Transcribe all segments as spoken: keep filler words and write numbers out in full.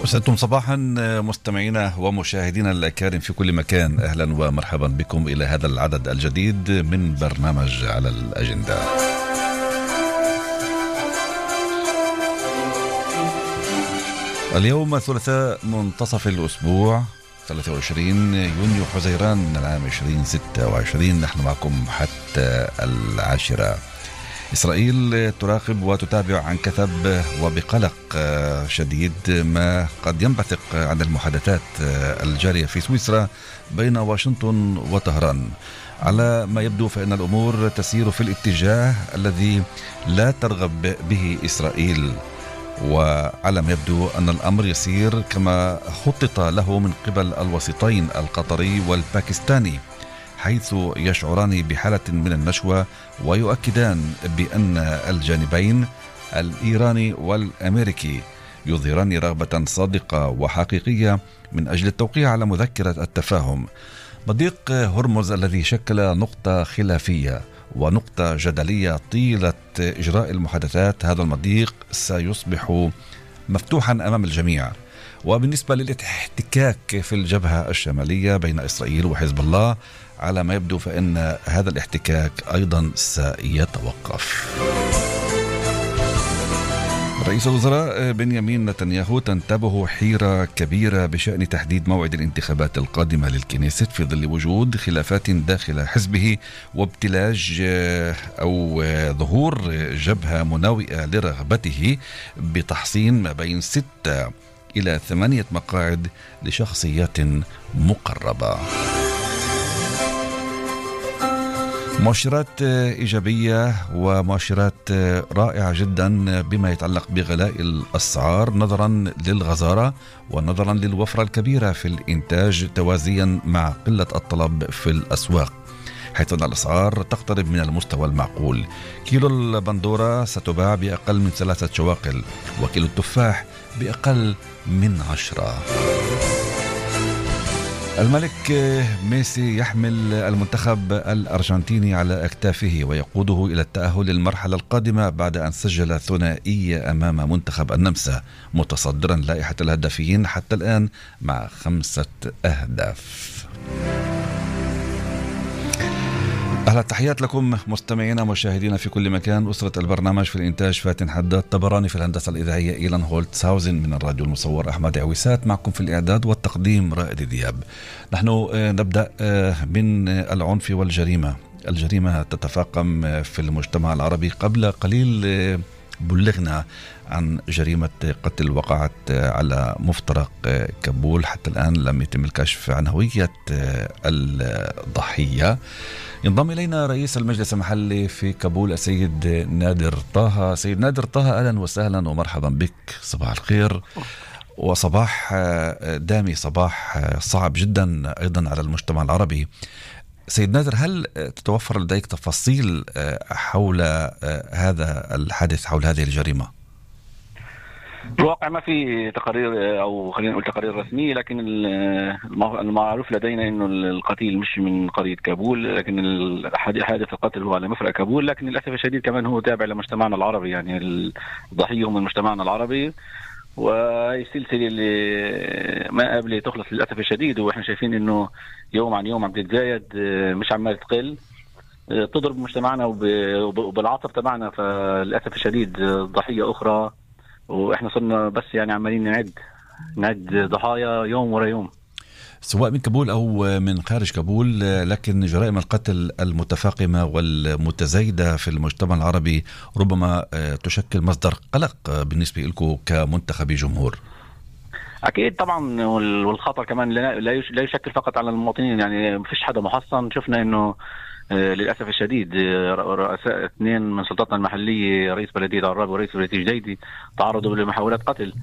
وسألتم صباحا مستمعينا ومشاهدينا الأكارم في كل مكان، أهلا ومرحبا بكم إلى هذا العدد الجديد من برنامج على الأجندة. اليوم الثلاثاء منتصف الأسبوع ثلاثة وعشرين يونيو حزيران من العام عشرين ستة وعشرين. نحن معكم حتى العاشرة. إسرائيل تراقب وتتابع عن كثب وبقلق شديد ما قد ينبثق عن المحادثات الجارية في سويسرا بين واشنطن وطهران. على ما يبدو فإن الأمور تسير في الاتجاه الذي لا ترغب به إسرائيل، وعلى ما يبدو أن الأمر يسير كما خطط له من قبل الوسيطين القطري والباكستاني، حيث يشعران بحالة من النشوة ويؤكدان بأن الجانبين الإيراني والأمريكي يظهران رغبة صادقة وحقيقية من أجل التوقيع على مذكرة التفاهم. مضيق هرمز الذي شكل نقطة خلافية ونقطة جدلية طيلة إجراء المحادثات، هذا المضيق سيصبح مفتوحا أمام الجميع. وبالنسبة للاحتكاك في الجبهة الشمالية بين إسرائيل وحزب الله، على ما يبدو فإن هذا الاحتكاك أيضا سيتوقف. رئيس الوزراء بنيامين نتنياهو تنتابه حيرة كبيرة بشأن تحديد موعد الانتخابات القادمة للكنيست في ظل وجود خلافات داخل حزبه وابتلاج أو ظهور جبهة مناوئة لرغبته بتحصين ما بين ستة إلى ثمانية مقاعد لشخصيات مقربة. مؤشرات إيجابية ومؤشرات رائعة جدا بما يتعلق بغلاء الأسعار نظرا للغزارة ونظرا للوفرة الكبيرة في الإنتاج توازيا مع قلة الطلب في الأسواق، حيث أن الأسعار تقترب من المستوى المعقول. كيلو البندورة ستباع بأقل من ثلاثة شواقل، وكيلو التفاح بأقل من عشرة. الملك ميسي يحمل المنتخب الأرجنتيني على أكتافه ويقوده إلى التأهل للمرحلة القادمة بعد أن سجل ثنائية أمام منتخب النمسا، متصدرا لائحة الهدافين حتى الآن مع خمسة أهداف. أهلا، التحيات لكم مستمعينا مشاهدينا في كل مكان. أسرة البرنامج في الإنتاج فاتن حداد طبراني، في الهندسة الإذاعية إيلان هولتسهاوزن، من الراديو المصور أحمد عويسات، معكم في الإعداد والتقديم رائد دياب. نحن نبدأ من العنف والجريمة. الجريمة تتفاقم في المجتمع العربي. قبل قليل بلغنا عن جريمة قتل وقعت على مفترق كابول، حتى الآن لم يتم الكشف عن هوية الضحية. ينضم إلينا رئيس المجلس المحلي في كابول السيد نادر طه. سيد نادر طه، أهلا وسهلا ومرحبا بك، صباح الخير. وصباح دامي، صباح صعب جدا أيضا على المجتمع العربي. سيد نادر، هل تتوفر لديك تفاصيل حول هذا الحادث، حول هذه الجريمة؟ الواقع ما في تقارير، او خلينا نقول تقارير رسميه، لكن المعروف لدينا انه القتيل مش من قريه كابول، لكن حادث القتل هو على مفرق كابول. لكن للاسف الشديد كمان هو تابع لمجتمعنا العربي، يعني الضحيه من مجتمعنا العربي، وهي السلسله اللي ما قبل تخلص للاسف الشديد. واحنا شايفين انه يوم عن يوم عم تتزايد، مش عمال تقل، تضرب مجتمعنا وبالعصر تبعنا. فللاسف الشديد ضحيه اخرى، واحنا صرنا بس يعني عمالين نعد نعد ضحايا يوم ورا يوم، سواء من كابول أو من خارج كابول. لكن جرائم القتل المتفاقمة والمتزايدة في المجتمع العربي ربما تشكل مصدر قلق بالنسبة لكم كمنتخبي جمهور. أكيد طبعا، والخطر كمان لا يشكل فقط على المواطنين، يعني ما فيش حدا محصن. شفنا إنه للأسف الشديد رؤساء اثنين من سلطاتنا المحلية، رئيس بلدية عراب ورئيس بلدية جديدي، تعرضوا لمحاولات قتل.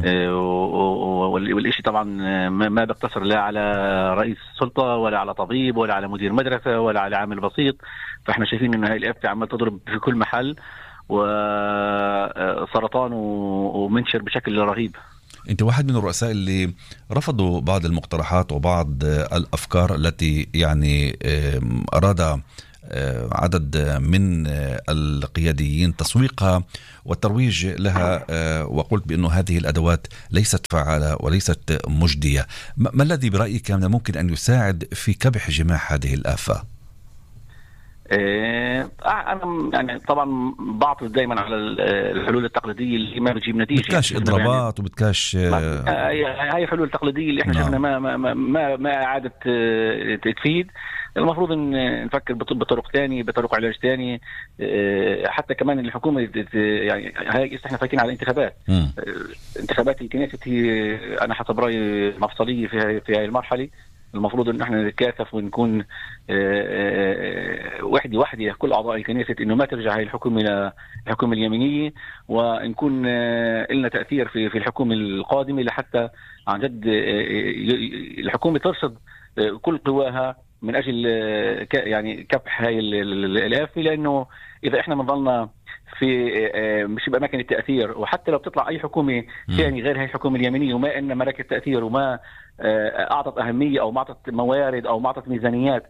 والإشي طبعا ما بيقتصر لا على رئيس سلطة ولا على طبيب ولا على مدير مدرسة ولا على عامل بسيط. فإحنا شايفين إنه هاي الآفة عمال تضرب في كل محل، وسرطان ومنشر بشكل رهيب. أنت واحد من الرؤساء اللي رفضوا بعض المقترحات وبعض الأفكار التي يعني أراد عدد من القياديين تسويقها والترويج لها، وقلت بأنه هذه الأدوات ليست فعالة وليست مجدية. ما الذي برأيك من الممكن أن يساعد في كبح جماح هذه الآفة؟ أنا يعني طبعا بعطف دائما على الحلول التقليدية اللي ما بتجيب نتيجة، بتكاش إضرابات وبتكاش هاي حلول تقليدية اللي احنا شفنا ما ما ما ما إعادة تفيد. المفروض ان نفكر بطرق ثانيه، بطرق علاج ثانيه. حتى كمان الحكومه يعني هاي احنا فايتين على الانتخابات. م. انتخابات الكنيسة هي انا حسب رايي مفصليه في في هاي المرحله. المفروض ان احنا نتكاتف ونكون وحده وحده كل اعضاء الكنيسة انه ما ترجع هاي الحكومه الحكومه اليمينيه، ونكون لنا تاثير في في الحكومه القادمه لحتى عن جد الحكومه ترصد كل قواها من اجل يعني كبح هاي الآفة. لانه اذا احنا بنضلنا في مش باماكن التاثير، وحتى لو بتطلع اي حكومه ثانيه غير هاي الحكومه اليمينيه وما ان مراكز تاثير وما اعطت اهميه او ما اعطت موارد او ما اعطت ميزانيات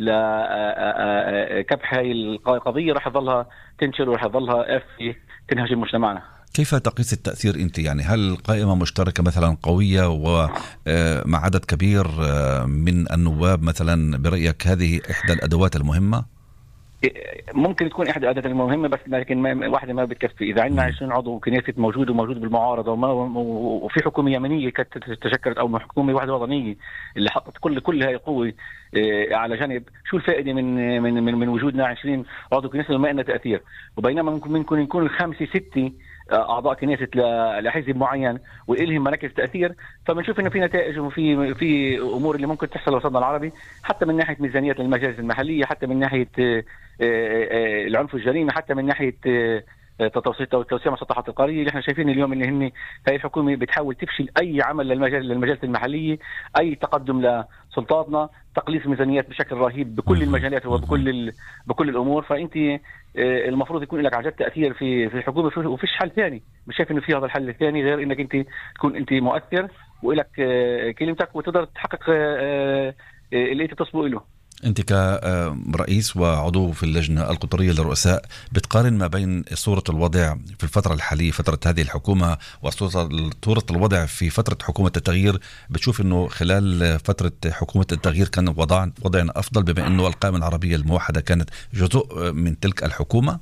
لكبح هاي القضيه، راح تظلها تنشر وراح تظلها آفة تنهجم مجتمعنا. كيف تقيس التأثير أنت؟ يعني هل قائمة مشتركة مثلا قوية ومع عدد كبير من النواب مثلا برأيك هذه إحدى الأدوات المهمة؟ ممكن تكون إحدى الأدوات المهمة، بس لكن ما واحدة ما بتكفي. إذا عندنا عشرين عضو كنيسة موجود وموجود بالمعارضة وما وفي حكومة يمنية كانت تشكلت أو حكومة واحدة وطنية اللي حطت كل كل هاي قوة على جانب، شو الفائدة من من من, من وجودنا عشرين عضو كنيسة وما لنا تأثير؟ وبينما ممكن ممكن يكون خمسة ستة أعضاء كنيسة لحزب معين وإلهم مراكز تأثير، فبنشوف إنه في نتائج وفي في أمور اللي ممكن تحصل وسطنا العربي، حتى من ناحية ميزانيات المجالس المحلية، حتى من ناحية العنف الجريمة، حتى من ناحية توسيع مسطحات القرية. اللي احنا شايفين اليوم إن هن هاي الحكومة بتحاول تفشل أي عمل للمجال للمجالس المحلية، أي تقدم لسلطاتنا، تقليص ميزانيات بشكل رهيب بكل المجالات وبكل بكل الأمور. فأنت المفروض يكون لك عجل تأثير في في الحكومة، وفيش حل ثاني. مش شايف إنه في هذا الحل الثاني غير إنك أنت تكون أنت مؤثر وإلك كلمتك وتقدر تحقق اللي أنت تصبو له. أنت كرئيس وعضو في اللجنة القطرية للرؤساء بتقارن ما بين صورة الوضع في الفترة الحالية فترة هذه الحكومة وصورة الوضع في فترة حكومة التغيير، بتشوف أنه خلال فترة حكومة التغيير كان وضع وضعنا أفضل بما أنه القائمة العربية الموحدة كانت جزء من تلك الحكومة؟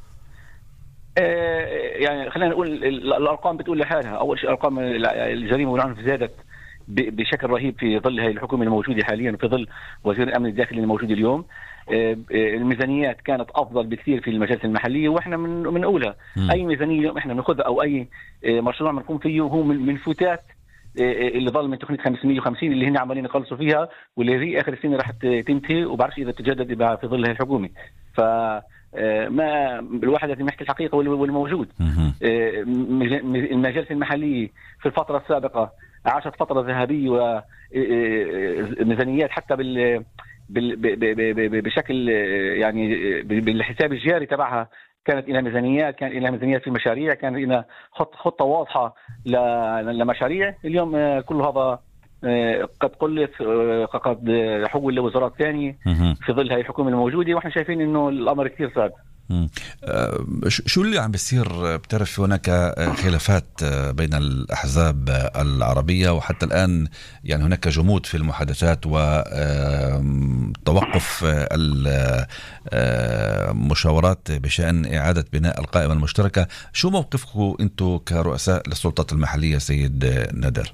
يعني خلينا نقول الأرقام بتقول لحالها. أول شيء أرقام الجريمة والعنف زادت بشكل رهيب في ظل هذه الحكومة الموجودة حاليا وفي ظل وزير الأمن الداخلي الموجود اليوم. الميزانيات كانت أفضل بكثير في المجالس المحلية، وإحنا من من أولها. أي ميزانية اليوم إحنا بنأخذها أو أي مشروع بنقوم فيه هو من فوتات اللي ظل من تقنية خمسمية وخمسين اللي هنا عمالين يخلصوا فيها، واللي هي آخر السنة راح تنتهي وبعرفش إذا تجدد في ظل هذه الحكومة. ف ما الواحد لازم يحكي الحقيقة والموجود. المجالس المحلية في الفترة السابقة عاشت فترة ذهبية وميزانيات حتى بال بشكل يعني بالحساب الجاري تبعها كانت إلى ميزانيات، كان إلى ميزانيات في مشاريع، كان إلى خطة واضحة لمشاريع. اليوم كل هذا قد قلت قد حول لوزارات ثانية في ظل هاي الحكومة الموجودة، وإحنا شايفين إنه الأمر كثير صعب. شو اللي عم بيصير؟ بتعرف هناك خلافات بين الأحزاب العربية وحتى الآن يعني هناك جمود في المحادثات وتوقف المشاورات بشأن إعادة بناء القائمة المشتركة. شو موقفكم أنتم كرؤساء للسلطات المحلية سيد نادر؟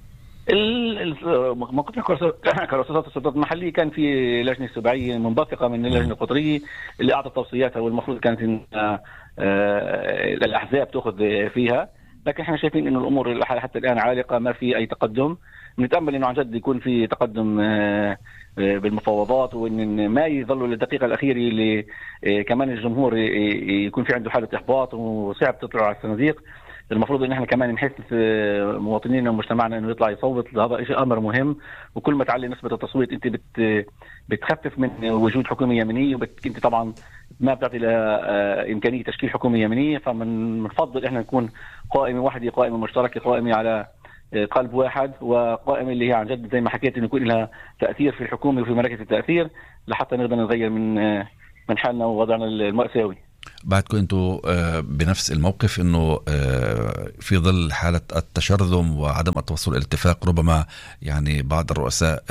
موقفنا كرؤساء السلطات المحلية كان في لجنة سبعية منبثقة من اللجنة القطرية اللي أعطت توصياتها، والمفروض كانت الأحزاب تأخذ فيها، لكن احنا شايفين إنه الأمور حتى الآن عالقة، ما في أي تقدم. نتأمل إنه عن جد يكون في تقدم بالمفاوضات، وإن ما يظلوا للدقيقة الأخيرة اللي كمان الجمهور يكون في عنده حالة إحباط وصعب تطلع على الصناديق. المفروض ان احنا كمان نحس مواطنينا ومجتمعنا انه يطلع يصوت. هذا شيء امر مهم، وكل ما تعلي نسبه التصويت انت بت بتخفف من وجود حكومه يمنيه، وانت طبعا ما بتعطي لها امكانيه تشكيل حكومه يمنيه. فمن نفضل احنا نكون قائمه واحده، قائمه مشتركه، قائمه على قلب واحد، وقائمه اللي هي عن جد زي ما حكيت انه يكون لها تاثير في الحكومه وفي مراكز التاثير، لحتى نقدر نغير من من حالنا ووضعنا المأساوي. بعدكم أنتم بنفس الموقف أنه في ظل حالة التشرذم وعدم التوصل الاتفاق ربما يعني بعض الرؤساء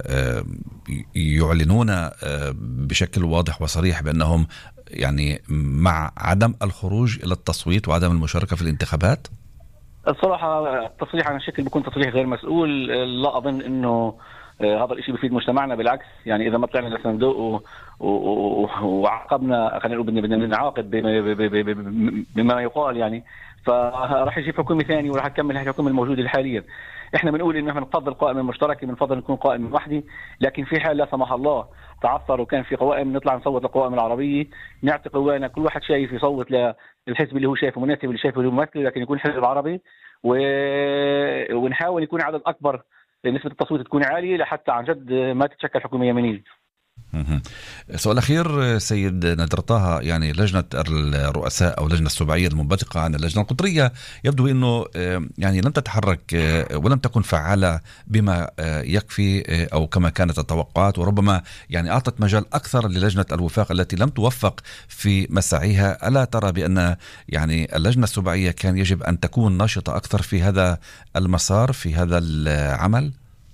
يعلنون بشكل واضح وصريح بأنهم يعني مع عدم الخروج إلى التصويت وعدم المشاركة في الانتخابات؟ الصراحة التصريح عن الشكل بيكون تصريح غير مسؤول. لا أظن أنه هذا الشيء بيفيد مجتمعنا، بالعكس يعني إذا ما طلعنا للصندوق وعاقبنا خلينا نقول بدنا نعاقب بما يقال يعني، فراح يجي حكومة ثانية وراح تكمل الحكومة الموجودة الحالية. احنا بنقول انه احنا بنفضل قائمة مشتركة، بنفضل نكون قائمة وحدي، لكن في حال لا سمح الله تعثر وكان في قوائم نطلع نصوت للقوائم العربية، نعطي قوانا كل واحد شايف يصوت للحزب اللي هو شايفه مناسب اللي شايفه اللي ممثل، لكن يكون حزب عربي و... ونحاول يكون عدد اكبر، نسبة التصويت تكون عالية لحتى عن جد ما تتشكل حكومة يمينية. سؤال أخير سيد نادر طه، يعني لجنة الرؤساء أو لجنة السبعية المنبثقة عن اللجنة القطرية يبدو أنه يعني لم تتحرك ولم تكن فعالة بما يكفي أو كما كانت التوقعات، وربما يعني أعطت مجال أكثر للجنة الوفاق التي لم توفق في مساعيها. ألا ترى بأن يعني اللجنة السبعية كان يجب أن تكون ناشطة أكثر في هذا المسار في هذا العمل؟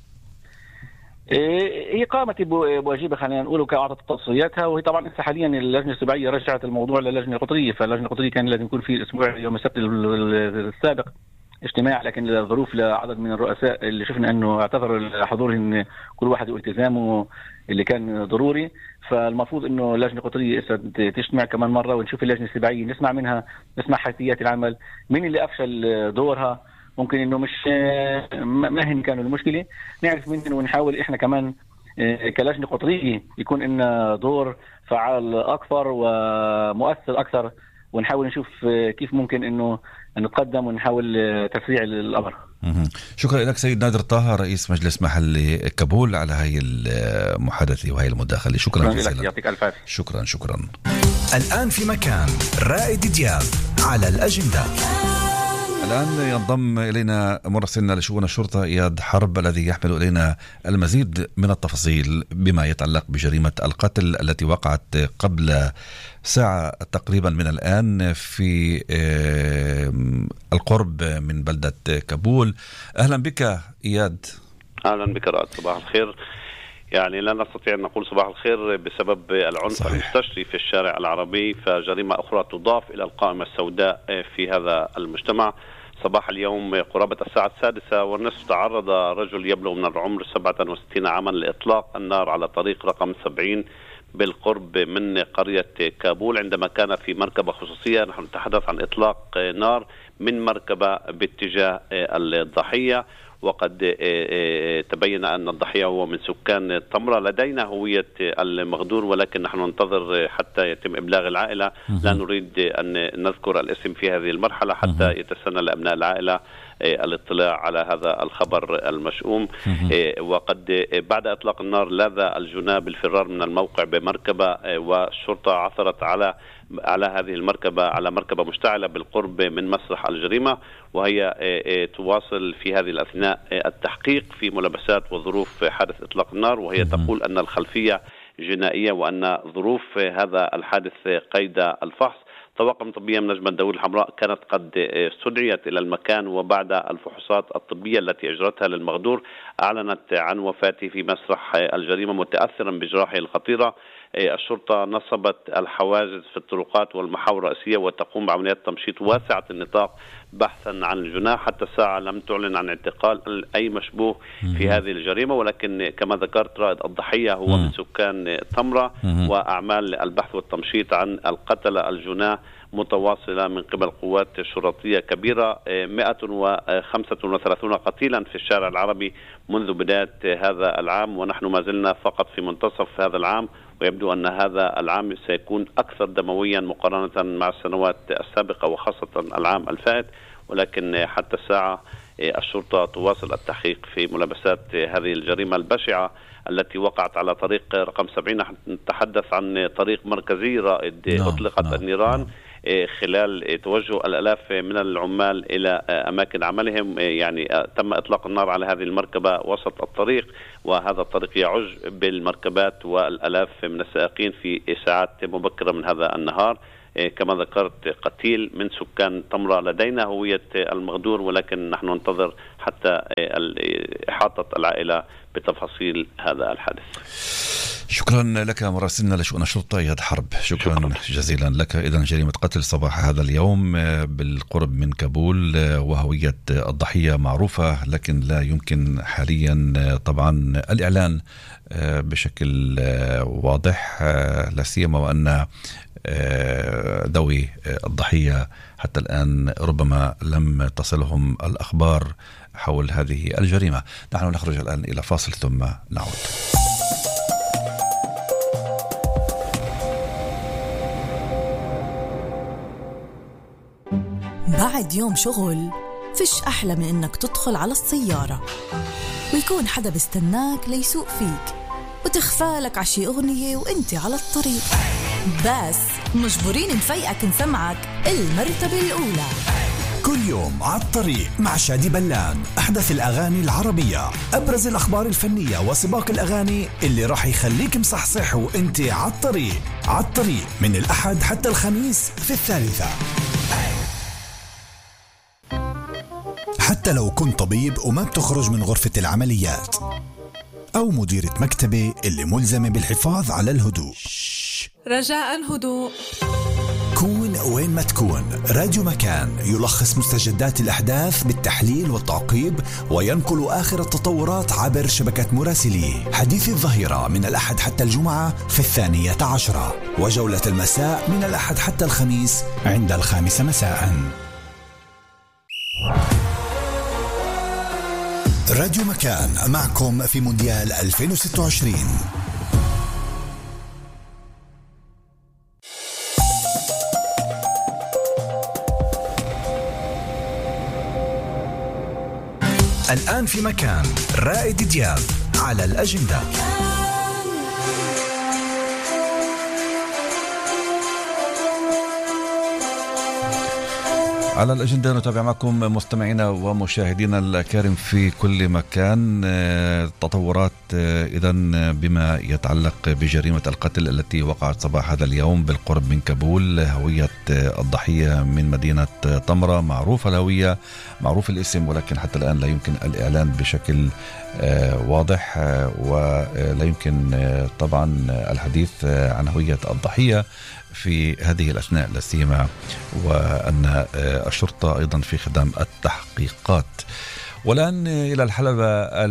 هي قامت بواجبها خلينا نقول وكأعطت تصرياتها، وهي طبعا حاليا اللجنة السبعية رجعت الموضوع للجنة القطرية، فاللجنة القطرية كان لازم يكون في الأسبوع يوم السبت السابق اجتماع، لكن لظروف لعدد من الرؤساء اللي شفنا أنه اعتذروا حضورهم كل واحد والتزامه اللي كان ضروري، فالمفروض أنه اللجنة القطرية تجتمع كمان مرة ونشوف اللجنة السبعية نسمع منها، نسمع حيثيات العمل، مين اللي أفشل دورها، ممكن انه مش ما هن كانوا المشكله، نعرف منهم ونحاول احنا كمان كلجنه قطريه يكون لنا دور فعال اكثر ومؤثر اكثر، ونحاول نشوف كيف ممكن انه نتقدم ونحاول تسريع الامر. شكرا لك سيد نادر طه رئيس مجلس محلي كابول على هاي المحادثه وهي المداخله. شكرا جزيلا. يعطيك الف عافيه. شكرا شكرا. الان في مكان رائد دياب على الاجنده. الآن ينضم إلينا مراسلنا لشؤون الشرطة إياد حرب الذي يحمل إلينا المزيد من التفاصيل بما يتعلق بجريمة القتل التي وقعت قبل ساعة تقريبا من الآن في القرب من بلدة كابول. أهلا بك إياد. أهلا بك رائد، صباح الخير. يعني لا نستطيع أن نقول صباح الخير بسبب العنف صحيح. المستشري في الشارع العربي، فجريمة أخرى تضاف إلى القائمة السوداء في هذا المجتمع. صباح اليوم قرابة الساعة السادسة والنصف تعرض رجل يبلغ من العمر سبعة وستين عاما لإطلاق النار على طريق رقم سبعين بالقرب من قرية كابول عندما كان في مركبة خصوصية. نحن نتحدث عن إطلاق نار من مركبة باتجاه الضحية، وقد تبين أن الضحية هو من سكان تمرة. لدينا هوية المغدور ولكن نحن ننتظر حتى يتم إبلاغ العائلة، لا نريد أن نذكر الاسم في هذه المرحلة حتى يتسنى لأبناء العائلة الاطلاع على هذا الخبر المشؤوم. وقد بعد إطلاق النار لاذ الجناب الفرار من الموقع بمركبة، والشرطة عثرت على على هذه المركبة على مركبة مشتعلة بالقرب من مسرح الجريمة، وهي تواصل في هذه الأثناء التحقيق في ملابسات وظروف حادث إطلاق النار، وهي تقول أن الخلفية جنائية وأن ظروف هذا الحادث قيد الفحص. طواقم طبية من لجنة الدولة الحمراء كانت قد استدعيت إلى المكان، وبعد الفحوصات الطبية التي أجرتها للمغدور أعلنت عن وفاته في مسرح الجريمة متأثرا بجراحه الخطيرة. الشرطة نصبت الحواجز في الطرقات والمحاور الرئيسية وتقوم بعمليات تمشيط واسعة النطاق بحثا عن الجناح. حتى الساعة لم تعلن عن اعتقال أي مشبوه في هذه الجريمة، ولكن كما ذكرت رائد الضحية هو من سكان تمرة، وأعمال البحث والتمشيط عن القتلة الجناح متواصلة من قبل قوات شرطية كبيرة. مئة وخمسة وثلاثين قتيلا في الشارع العربي منذ بداية هذا العام، ونحن ما زلنا فقط في منتصف هذا العام، ويبدو أن هذا العام سيكون أكثر دمويا مقارنة مع السنوات السابقة وخاصة العام الفائت. ولكن حتى الساعة الشرطة تواصل التحقيق في ملابسات هذه الجريمة البشعة التي وقعت على طريق رقم سبعين. نتحدث عن طريق مركزي رائد. نعم. أطلقت نعم. النيران خلال توجه الآلاف من العمال إلى أماكن عملهم. يعني تم إطلاق النار على هذه المركبة وسط الطريق، وهذا الطريق يعج بالمركبات والآلاف من السائقين في ساعات مبكرة من هذا النهار. كما ذكرت قتيل من سكان تمرة، لدينا هوية المغدور، ولكن نحن ننتظر حتى إحاطة العائلة بتفاصيل هذا الحادث. شكرا لك مراسلنا لشؤون الشرطة إياد حرب، شكرا, شكرا جزيلا لك. إذن جريمة قتل صباح هذا اليوم بالقرب من كابول، وهوية الضحية معروفة، لكن لا يمكن حاليا طبعا الإعلان بشكل واضح، لا سيما وأن ذوي الضحية حتى الآن ربما لم تصلهم الأخبار حول هذه الجريمة. نحن نخرج الآن إلى فاصل ثم نعود. بعد يوم شغل فيش أحلى من إنك تدخل على السيارة ويكون حدا بيستناك ليسوق فيك وتخفالك عشي أغنية وإنتي على الطريق، بس مجبورين نفيقك نسمعك المرتبة الأولى كل يوم على الطريق مع شادي بلان. أحدث الأغاني العربية، أبرز الأخبار الفنية وسباق الأغاني اللي راح يخليك مصحصح وإنتي على الطريق. على الطريق من الأحد حتى الخميس في الثالثة. حتى لو كنت طبيب وما بتخرج من غرفة العمليات، أو مديرة مكتبة اللي ملزمة بالحفاظ على الهدوء، رجاء هدوء. كون وين ما تكون، راديو مكان يلخص مستجدات الأحداث بالتحليل والتعقيب، وينقل آخر التطورات عبر شبكة مراسليه. حديث الظهيرة من الأحد حتى الجمعة في الثانية عشرة، وجولة المساء من الأحد حتى الخميس عند الخامسة مساء. راديو مكان معكم في مونديال ألفين وستة وعشرين. الآن في مكان رائد دياب على الأجندة. على الأجندة نتابع معكم مستمعينا ومشاهدينا الكرام في كل مكان تطورات إذن بما يتعلق بجريمة القتل التي وقعت صباح هذا اليوم بالقرب من كابول. هوية الضحية من مدينة تمرة، معروف الهوية معروف الاسم، ولكن حتى الآن لا يمكن الإعلان بشكل واضح، ولا يمكن طبعا الحديث عن هوية الضحية في هذه الأثناء، لا سيما وأن الشرطة أيضا في خدام التحقيقات. والآن إلى الحلبة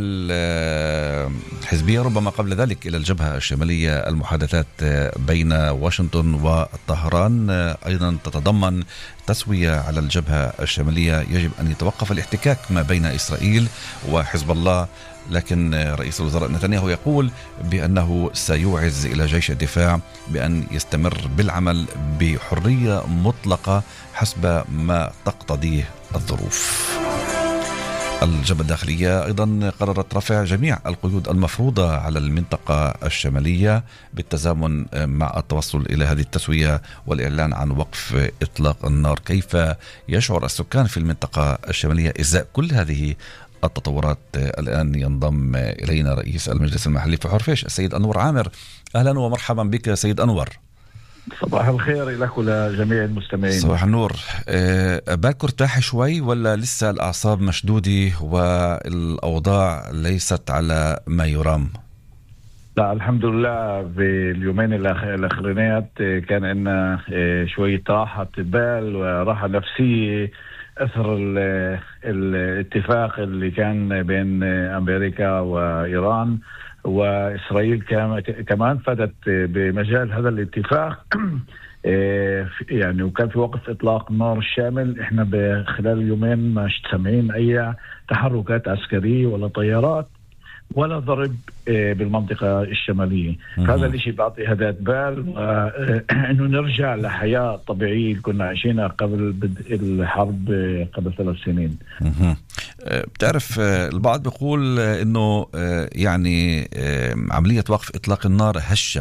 الحزبية، ربما قبل ذلك إلى الجبهة الشمالية. المحادثات بين واشنطن وطهران أيضا تتضمن تسوية على الجبهة الشمالية. يجب أن يتوقف الاحتكاك ما بين إسرائيل وحزب الله، لكن رئيس الوزراء نتنياهو يقول بأنه سيوعز إلى جيش الدفاع بأن يستمر بالعمل بحرية مطلقة حسب ما تقتضيه الظروف. الجبهة الداخلية أيضا قررت رفع جميع القيود المفروضة على المنطقة الشمالية بالتزامن مع التوصل إلى هذه التسوية والإعلان عن وقف إطلاق النار. كيف يشعر السكان في المنطقة الشمالية إزاء كل هذه التطورات؟ الآن ينضم إلينا رئيس المجلس المحلي في حرفيش السيد أنور عامر. أهلا ومرحبا بك سيد أنور. صباح الخير لك ولجميع المستمعين. صباح النور. أه بالك ارتاح شوي ولا لسه الأعصاب مشدودة والأوضاع ليست على ما يرام؟ لا الحمد لله، باليومين الأخرانيات كان لنا شوية راحة بال وراحة نفسية أثر الاتفاق اللي كان بين أمريكا وإيران وإسرائيل. كمان فادت بمجال هذا الاتفاق يعني، وكان في وقت إطلاق النار الشامل. إحنا بخلال اليومين ما سامعين أي تحركات عسكرية ولا طيارات ولا ضرب بالمنطقة الشمالية. هذا الشيء بيعطي هداة بال وإنه نرجع لحياة طبيعية كنا عايشينها قبل بدء الحرب قبل ثلاث سنين. بتعرف البعض بيقول إنه يعني عملية وقف إطلاق النار هشة،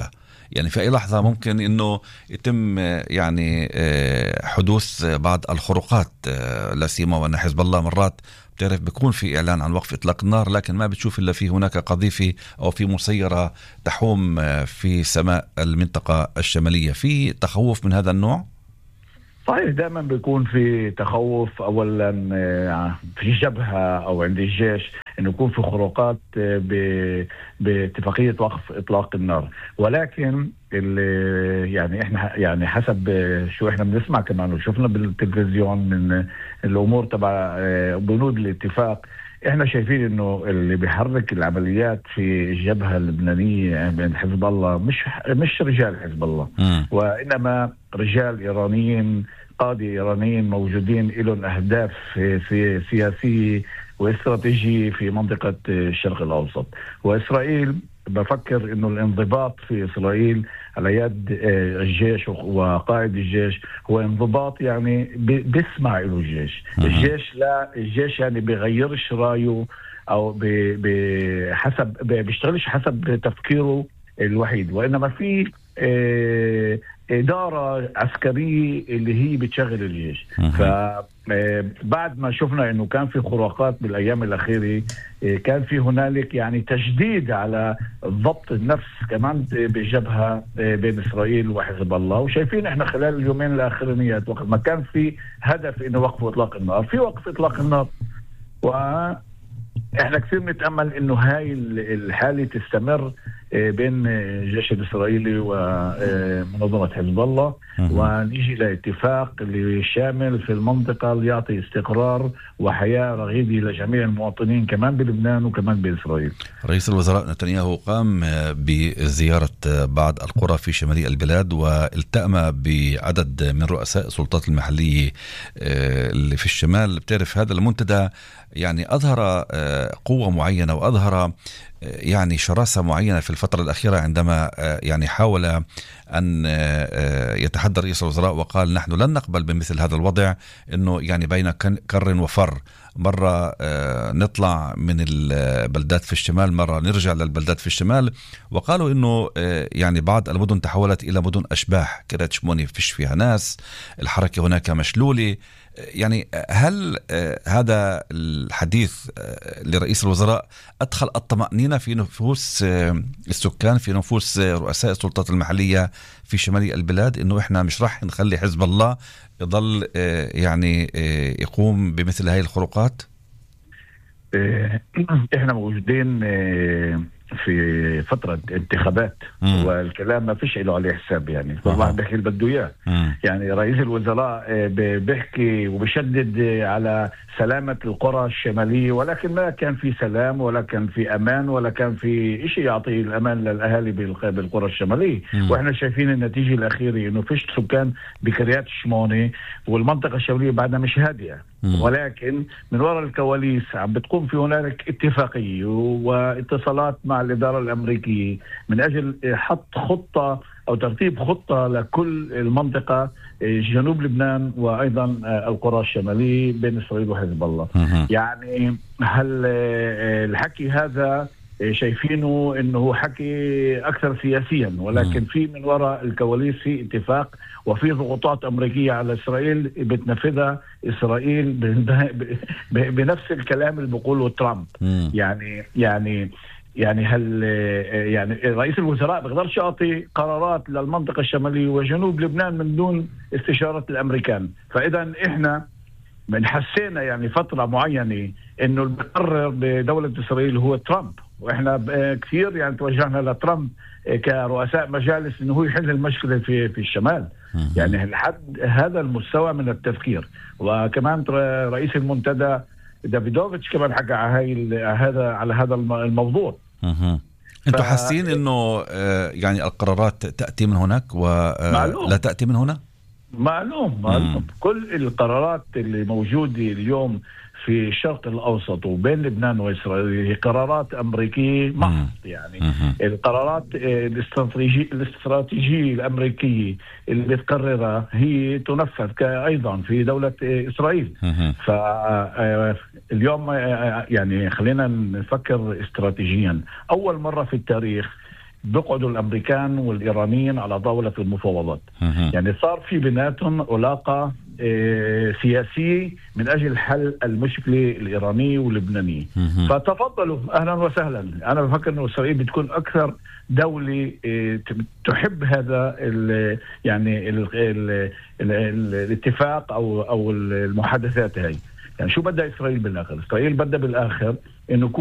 يعني في أي لحظة ممكن إنه يتم يعني حدوث بعض الخروقات، لا سيما وأن حزب الله مرات بتعرف بيكون في إعلان عن وقف إطلاق النار، لكن ما بتشوف إلا في هناك قذيفة أو في مسيرة تحوم في سماء المنطقة الشمالية. في تخوف من هذا النوع؟ صحيح، دائما بيكون في تخوف أولا في جبهة أو عند الجيش إنه يكون في خروقات باتفاقية وقف إطلاق النار، ولكن اللي يعني إحنا يعني حسب شو إحنا بنسمع كمان وشفنا بالتلفزيون من الأمور تبع بنود الاتفاق، إحنا شايفين إنه اللي بيحرك العمليات في الجبهة اللبنانية بين حزب الله مش مش رجال حزب الله، م. وإنما رجال إيرانيين، قادة إيرانيين موجودين لهم أهداف في سياسية واستراتيجية في منطقة الشرق الأوسط. وإسرائيل بفكر إنه الانضباط في إسرائيل على يد الجيش وقائد الجيش هو انضباط يعني بيسمع له الجيش. الجيش لا الجيش يعني بيغيرش رأيه أو بحسب بيشتغلش حسب تفكيره الوحيد، وإنما في إدارة عسكرية اللي هي بتشغل الجيش. فبعد ما شفنا إنه كان في خروقات بالأيام الأخيرة، كان في هنالك يعني تجديد على ضبط النفس كمان بالجبهة بين إسرائيل وحزب الله، وشايفين إحنا خلال اليومين الأخرانيات وقت ما كان في هدف إنه وقف إطلاق النار، في وقف إطلاق النار، وإحنا كثير نتأمل إنه هاي الحالة تستمر بين الجيش الإسرائيلي ومنظمة حزب الله، ونيجي لاتفاق اللي شامل في المنطقة اللي يعطي استقرار وحياة رغيدة لجميع المواطنين كمان بلبنان وكمان بإسرائيل. رئيس الوزراء نتنياهو قام بزيارة بعض القرى في شمالي البلاد، والتأم بعدد من رؤساء السلطات المحلية اللي في الشمال. بتعرف هذا المنتدى يعني أظهر قوة معينة وأظهر يعني شراسة معينة في الفترة الأخيرة، عندما يعني حاول أن يتحدى رئيس الوزراء وقال نحن لن نقبل بمثل هذا الوضع، أنه يعني بين كر وفر، مرة نطلع من البلدات في الشمال، مرة نرجع للبلدات في الشمال. وقالوا أنه يعني بعض المدن تحولت إلى مدن أشباح، كرات شموني فيش فيها ناس، الحركة هناك مشلولة. يعني هل هذا الحديث لرئيس الوزراء أدخل الطمأنينة في نفوس السكان، في نفوس رؤساء السلطات المحلية في شمالي البلاد، إنه إحنا مش راح نخلي حزب الله يضل يعني يقوم بمثل هاي الخروقات؟ إحنا موجودين في فترة انتخابات، مم. والكلام ما فيش له عليه حساب، يعني كل واحد بيحكي اللي بده اياه. يعني رئيس الوزراء بيحكي وبيشدد على سلامة القرى الشمالية، ولكن ما كان في سلام ولا كان في أمان ولا كان في إشي يعطي الأمان للأهالي بالقرى الشمالية. مم. وإحنا شايفين النتيجة الأخيرة إنه فيش سكان بكريات الشموني، والمنطقة الشمالية بعدها مش هادية. مم. ولكن من وراء الكواليس عم بتقوم في هنالك اتفاقية واتصالات مع الإدارة الأمريكية من أجل حط خطة أو ترتيب خطة لكل المنطقة جنوب لبنان وأيضا القرى الشمالية بين إسرائيل وحزب الله. مم. يعني هل الحكي هذا شايفينه انه حكي اكثر سياسيا، ولكن في من وراء الكواليس في اتفاق وفي ضغوطات امريكيه على اسرائيل بتنفذها اسرائيل بنفس الكلام اللي بيقوله ترامب. يعني يعني يعني هل يعني رئيس الوزراء بيقدرش يعطي قرارات للمنطقه الشماليه وجنوب لبنان من دون استشاره الامريكان. فاذا احنا من حسينا يعني فتره معينه انه اللي بيقرر بدوله اسرائيل هو ترامب، واحنا كثير يعني توجهنا لترامب كرؤساء مجالس انه هو يحل المشكله في في الشمال. يعني لحد هذا المستوى من التفكير. وكمان رئيس المنتدى دافيدوفيتش كمان حكى على هاي هذا على هذا الموضوع. انتوا حاسين انه يعني القرارات تاتي من هناك ولا تاتي من هنا؟ معلوم معلوم كل القرارات اللي موجودة اليوم في الشرق الأوسط وبين لبنان وإسرائيل هي قرارات أمريكية محض. يعني مم. القرارات الاستراتيجية الاستراتيجية الأمريكية اللي بتقررها هي تنفذ أيضا في دولة إسرائيل. فاليوم يعني خلينا نفكر استراتيجيا. أول مرة في التاريخ بيقعدوا الامريكان والايرانيين على طاوله المفاوضات. يعني صار في بيناتهم علاقه سياسيه من اجل حل المشكله الايرانيه واللبنانيه. فتفضلوا اهلا وسهلا. انا بفكر انه اسرائيل بتكون اكثر دوله تحب هذا ال يعني ال ال ال ال الاتفاق او او المحادثات هاي. يعني شو بدها اسرائيل بالاخر؟ اسرائيل بدها بالاخر انه